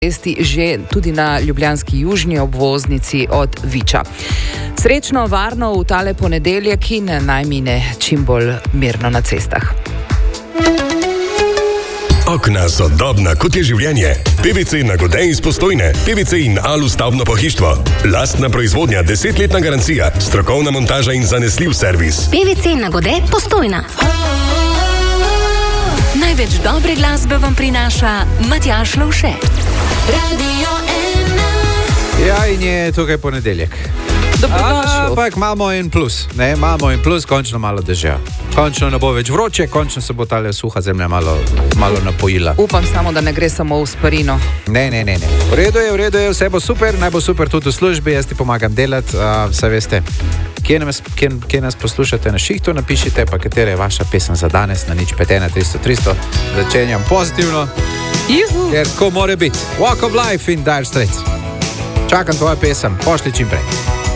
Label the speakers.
Speaker 1: cesti že tudi na ljubljanski južni obvoznici od Viča. Srečno, varno v tale ponedeljek in naj mine čim bolj mirno na cestah.
Speaker 2: Okna so dobna, kot je življenje. PVC Nagode iz Postojne. PVC in Alu stavbno pohištvo. Lastna proizvodnja, 10-letna garancija, strokovna montaža in zanesljiv servis.
Speaker 3: PVC Nagode Postojna. Največ dobre glasbe vam prinaša Matjaž Lovše. Radio 1.
Speaker 4: Ja, in je tukaj ponedeljek. Ampak imamo en plus, končno malo dežja. Končno ne bo več vroče, končno se bo tale suha zemlja malo napojila.
Speaker 1: Upam samo, da ne gre samo v sparino.
Speaker 4: Ne. V redu je, vse bo super, naj bo super tudi v službi, jaz ti pomagam delati, vse veste. Kje nas poslušate na šihtu, napišite pa, katera je vaša pesem za danes na 051 300 300. Začenjam pozitivno, ker ko more biti. Walk of Life in Dire Straits. Čakam tvojo pesem, pošli čim prej.